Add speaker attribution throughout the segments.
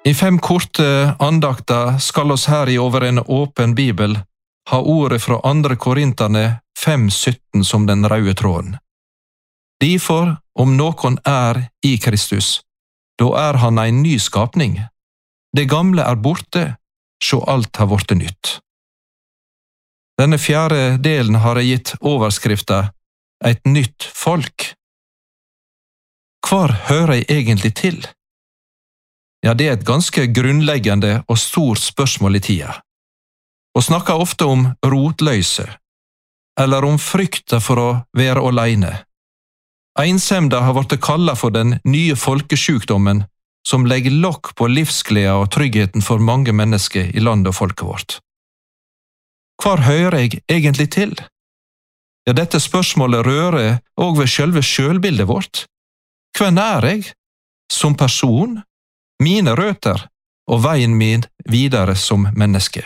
Speaker 1: I 5 korte andakter skal oss her i over en åpen bibel ha ordet fra 2. Korinterne 5:17 som den røde tråden. Derfor, om noen i Kristus, da han en ny skapning. Det gamle borte, så alt har vært nytt. Denne 4. delen har jeg gitt overskriften «Et nytt folk». Hvor hører jeg egentlig til? Ja, det et ganske grunnleggende og stort spørsmål i tida. Og snakker ofte om rotløse, eller om frykta for å være alene. Ensemda har vært kallet for den nye folkesjukdommen som legger lokk på livsgleda og tryggheten for mange mennesker i landet og folket vårt. Hvor hører jeg egentlig til? Ja, dette spørsmålet rører også ved selve selvbildet vårt. Hvem jeg? Som person? Mine røtter og veien min videre som menneske.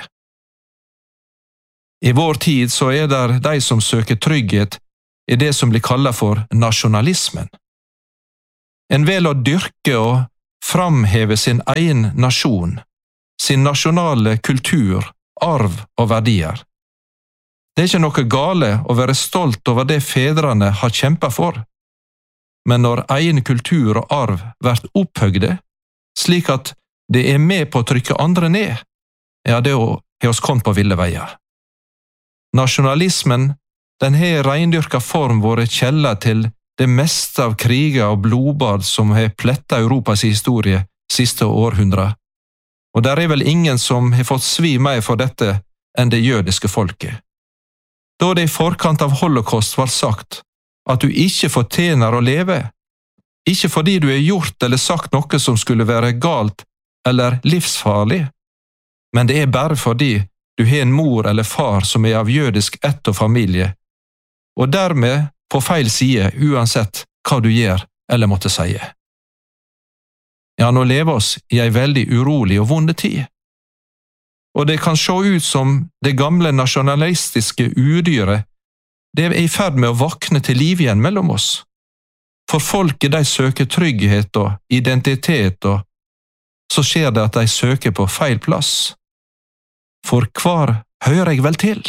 Speaker 1: I vår tid så det de som søker trygghet i det som blir kallet for nasjonalismen. En vil å dyrke og framheve sin egen nasjon, sin nasjonale kultur, arv og verdier. Det ikke noe gale å være stolt over det fedrene har kjempet for, men når egen kultur og arv blir opphøgde, slik at det med på å trykke andre ned, ja, det har oss kommet på ville veier. Nasjonalismen, den har reindyrket form vært kjella til det meste av kriger og blodbad som har plettet Europas historie siste århundre, og der vel ingen som har fått svi mer for dette enn det jødiske folket. Da det i forkant av holocaust var sagt at du ikke fortjener å leve, ikke fordi du har gjort eller sagt noe som skulle være galt eller livsfarlig, men det bare fordi du har en mor eller far som av jødisk ett og familie, og dermed på feil side uansett hva du gjør eller måtte si. Ja, nå lever oss i en veldig urolig og vonde tid. Og det kan se ut som det gamle nasjonalistiske udyret, det i ferd med å vakne til liv igjen mellom oss. For folket de søker trygghet og identitet, og så skjer det at de søker på feil plass. For hvor hører jeg vel til?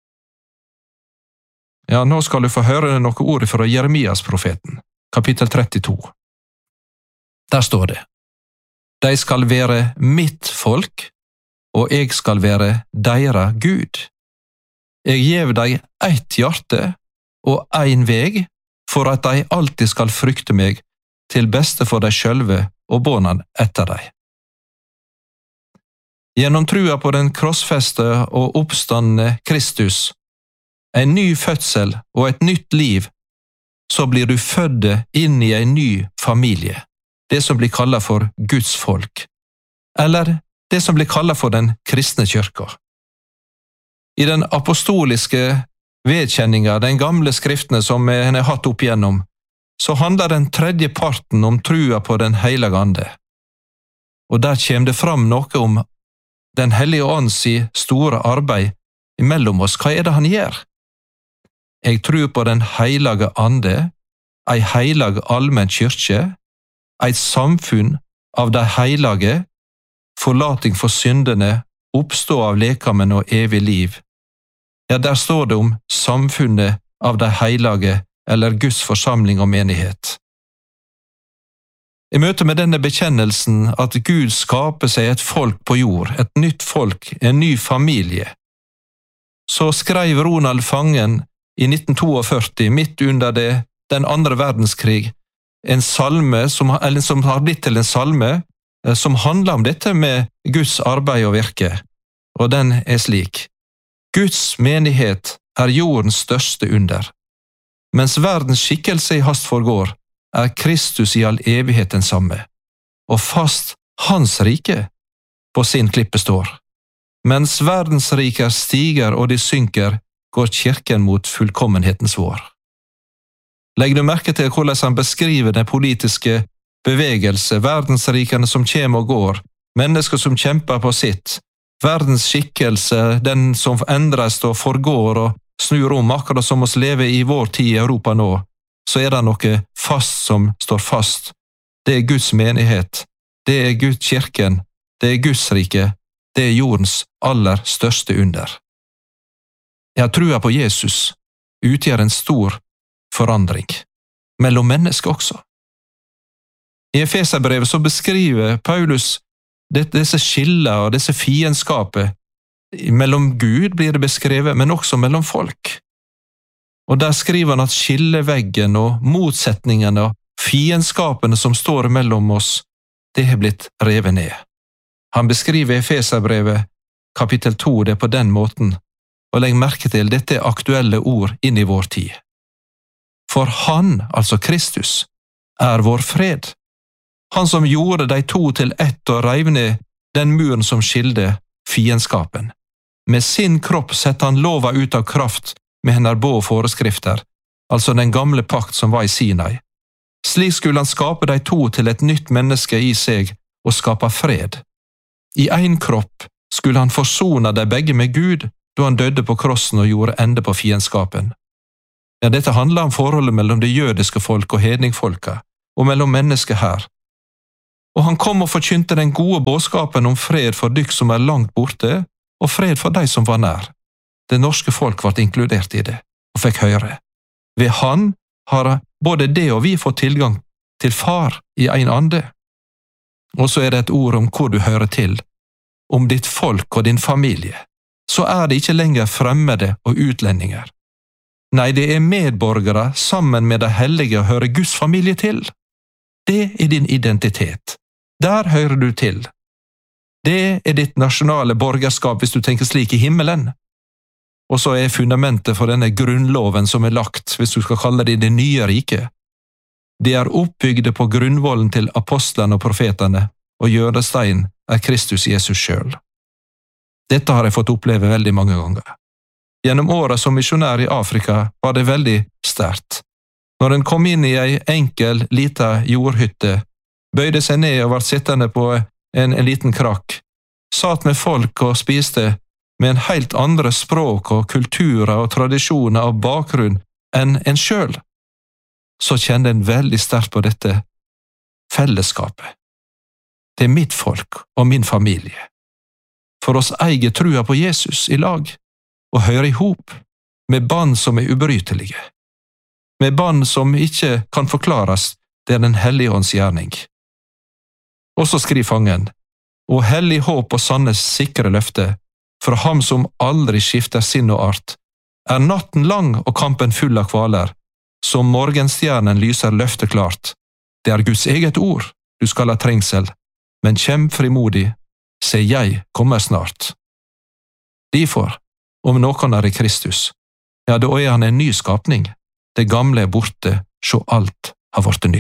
Speaker 1: Ja, nå skal du få høre noen ord fra Jeremias-profeten, kapittel 32. Der står det: De skal være mitt folk, og jeg skal være deres Gud. Jeg gjev deg ett hjerte og en veg, for at de alltid skal frykte meg, til beste for deg sjølve og barna etter deg. Gjennom trua på den krossfeste og oppstandne Kristus, en ny fødsel og et nytt liv, så blir du født inn i en ny familie, det som blir kallet for Guds folk, eller det som blir kallet for den kristne kirka. I den apostoliske vedkjenninga, den gamle skriftene som en har hatt opp igjennom, så handler den tredje parten om trua på den heilige ande. Og der kommer det fram noe om den hellige ånds store arbeid imellom oss. Hva det han gjør? Jeg tror på den heilige ande, ei heilag allmenn kyrkje, et samfunn av de heilige, forlating for syndene, oppstå av lekamen og evig liv. Ja, der står det om samfunnet av de heilige, eller Guds forsamling og menighet. I møte med denne bekjennelsen at Gud skaper seg et folk på jord, et nytt folk, en ny familie, så skrev Ronald Fangen i 1942, midt under den andre verdenskrig, en salme som har blitt til en salme som handler om dette med Guds arbeid og virke, og den slik: Guds menighet jordens største under. Mens verdens skikkelse i hast forgår, Kristus i all evighet den samme, og fast hans rike på sin klippe står. Mens verdens riker stiger og de synker, går kirken mot fullkommenhetens vår. Legg du merke til hvordan han beskriver den politiske bevegelse, verdensrikene som kommer og går, mennesker som kjemper på sitt, verdens skikkelse, den som endres og forgår og snur om, akkurat som oss lever i vår tid i Europa nå, så det noe fast som står fast. Det Guds menighet, det Guds kirken, det Guds rike, det jordens aller største under. Ja, trua på Jesus utgjør en stor forandring, mellom mennesker også. I Efeserbrevet så beskriver Paulus disse skiller og disse fiendskaper. Mellom Gud blir det beskrevet, men også mellom folk. Og der skriver han at skilleveggen og motsetningene og fiendskapene som står mellom oss, det har blitt revet ned. Han beskriver Efeserbrevet kapittel 2 det på den måten, og legg merke til dette aktuelle ord inn i vår tid. For han, altså Kristus, vår fred. Han som gjorde de to til ett og reiv ned den muren som skilde fiendskapen. Med sin kropp setter han lova ut av kraft med hennes bå og foreskrifter, altså den gamle pakt som var i Sinai. Slik skulle han skape de to til et nytt menneske i seg og skape fred. I en kropp skulle han forsone de begge med Gud, da han døde på krossen og gjorde ende på fiendskapen. Ja, dette handler om forholdet mellom det jødiske folk og hedningfolka, og mellom mennesker her. Og han kom og forkynte den gode budskapen om fred for dykk som langt borte, og fred for de som var nær. Det norske folk ble inkludert i det, og fikk høre. Ved han har både det og vi fått tilgang til far i en ande. Og så det et ord om hvor du hører til, om ditt folk og din familie. Så det ikke lenger fremmede og utlendinger. Nei, det medborgere sammen med de hellige å høre Guds familie til. Det din identitet. Der hører du til. Det ditt nasjonale borgerskap hvis du tenker slik i himmelen. Og så fundamentet for denne grunnloven som lagt, hvis du skal kalle det nye riket. Det oppbygde på grunnvollen til apostlene og profetene, og hjørnestein Kristus Jesus selv. Dette har jeg fått oppleve veldig mange ganger. Gjennom året som misjonær i Afrika var det veldig sterkt. Når en kom inn i en enkel, lita jordhytte, bøyde seg ned og var sittende på en liten krakk, satt med folk og spiste med en helt andre språk og kulturer og tradisjoner og bakgrunn enn en selv, så kjente en veldig sterkt på dette fellesskapet. Det mitt folk og min familie. For oss eier trua på Jesus i lag, og hører ihop med band som ubrytelige. Med band som ikke kan forklares, det den hellige ånds gjerning. Og så skriver fangen, og hellig håp og sannes sikre løfte, fra ham som aldri skifter sinn og art, natten lang og kampen full av kvaler, som morgenstjernen lyser løftet klart. Det Guds eget ord, du skal ha trengsel, men kjem frimodig, se jeg kommer snart. Derfor, om noen i Kristus, ja, da han en ny skapning, det gamle borte, så alt har vært nytt.